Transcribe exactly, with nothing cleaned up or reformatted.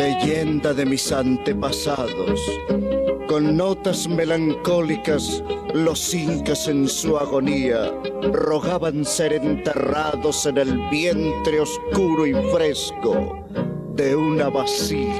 leyenda de mis antepasados. Con notas melancólicas, los incas en su agonía rogaban ser enterrados en el vientre oscuro y fresco de una vasija.